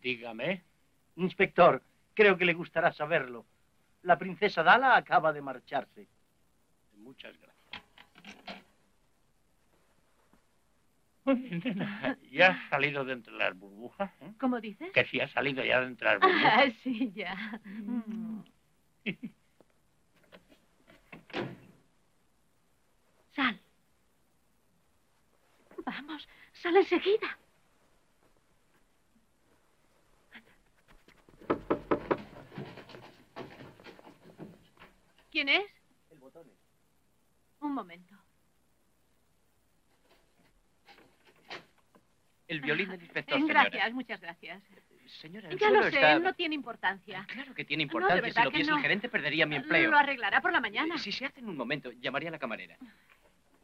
Dígame. Inspector, creo que le gustará saberlo. La princesa Dala acaba de marcharse. Muchas gracias. Nena, ¿ya has salido de entre las burbujas? ¿Cómo dices? Que si has salido ya de entre las burbujas. Ah, sí, ya. Sal. Vamos, sal enseguida. ¿Quién es? El botón. Un momento. El violín del inspector, Gracias, señora. muchas gracias. Señora, el Ya suelo lo sé, está... no tiene importancia. Claro que tiene No, de importancia. verdad Si lo que viese no. el gerente, perdería mi empleo. Lo arreglará por la mañana. Si se hace en un momento, llamaría a la camarera.